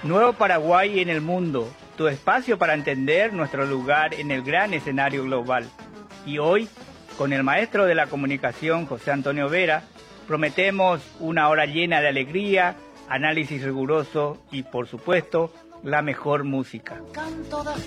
Nuevo Paraguay en el mundo, tu espacio para entender nuestro lugar en el gran escenario global. Y hoy, con el maestro de la comunicación, José Antonio Vera, prometemos una hora llena de alegría, análisis riguroso y, por supuesto, la mejor música.